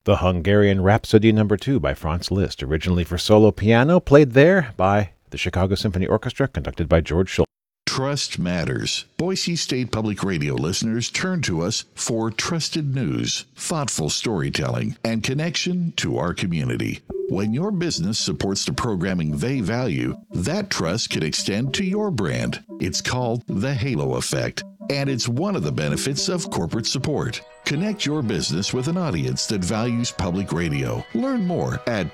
The Hungarian Rhapsody No. 2 by Franz Liszt, originally for solo piano, played there by the Chicago Symphony Orchestra, conducted by George Schultz. Trust matters. Boise State Public Radio listeners turn to us for trusted news, thoughtful storytelling, and connection to our community. When your business supports the programming they value, that trust can extend to your brand. It's called the Halo Effect, and it's one of the benefits of corporate support. Connect your business with an audience that values public radio. Learn more at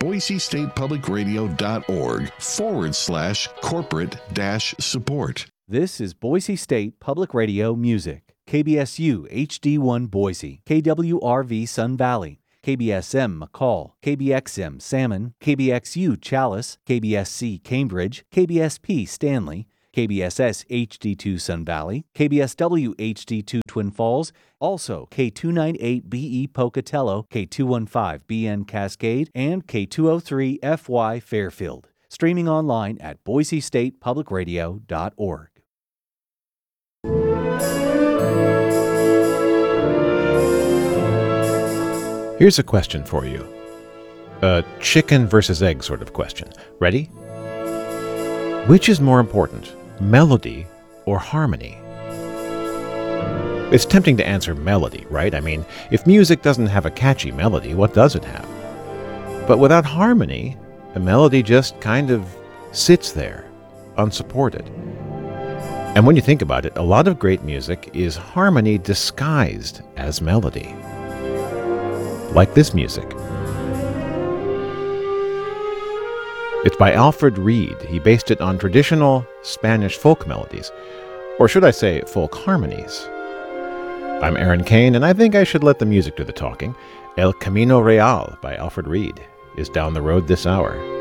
boisestatepublicradio.org/corporate-support. This is Boise State Public Radio Music. KBSU HD1 Boise, KWRV Sun Valley, KBSM McCall, KBXM Salmon, KBXU Chalice, KBSC Cambridge, KBSP Stanley, KBSS HD2 Sun Valley, KBSW HD2 Twin Falls, also K298BE Pocatello, K215BN Cascade, and K203FY Fairfield. Streaming online at boisestatepublicradio.org. Here's a question for you. A chicken versus egg sort of question. Ready? Which is more important, melody or harmony? It's tempting to answer melody, right? I mean, if music doesn't have a catchy melody, what does it have? But without harmony, the melody just kind of sits there, unsupported. And when you think about it, a lot of great music is harmony disguised as melody. Like this music. It's by Alfred Reed. He based it on traditional Spanish folk melodies, or should I say folk harmonies. I'm Aaron Kane, and I think I should let the music do the talking. El Camino Real by Alfred Reed is down the road this hour.